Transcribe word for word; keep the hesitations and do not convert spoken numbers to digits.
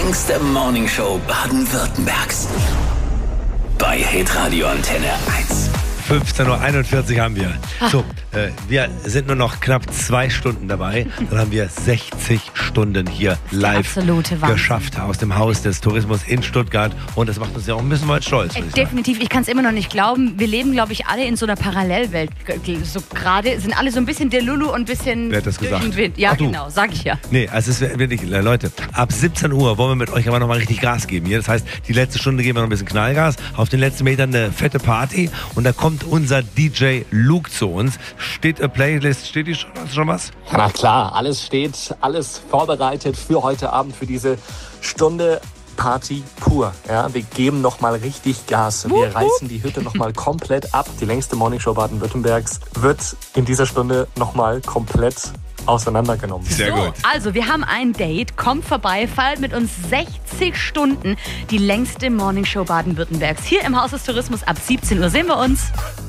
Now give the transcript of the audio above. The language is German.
längste Morningshow Baden-Württembergs. Bei Hitradio Antenne eins. fünfzehn Uhr einundvierzig haben wir. So, äh, wir sind nur noch knapp zwei Stunden dabei. Dann haben wir sechzig Stunden hier live geschafft aus dem Haus des Tourismus in Stuttgart. Und das macht uns ja auch ein bisschen weit stolz. Äh, definitiv, ich kann es immer noch nicht glauben. Wir leben, glaube ich, alle in so einer Parallelwelt. So gerade sind alle so ein bisschen der Lulu und ein bisschen Wer hat das durch gesagt? den Wind. Ja, Ach, du. genau, sag ich ja. Nee, also es ist wirklich, Leute, ab siebzehn Uhr wollen wir mit euch aber nochmal richtig Gas geben hier. Das heißt, die letzte Stunde geben wir noch ein bisschen Knallgas. Auf den letzten Metern eine fette Party. Und da kommt unser D J Luke zu uns. Steht eine Playlist, steht die schon, hast du schon was? Ja, na klar, alles steht, alles vorbereitet für heute Abend, für diese Stunde Party pur. Ja, wir geben nochmal richtig Gas. Wir wup, reißen die Hütte nochmal komplett ab. Die längste Morningshow Baden-Württembergs wird in dieser Stunde nochmal komplett auseinandergenommen. Sehr gut. So, also wir haben ein Date, kommt vorbei, feiert mit uns sechzig Stunden die längste Morningshow Baden-Württembergs. Hier im Haus des Tourismus ab siebzehn Uhr sehen wir uns.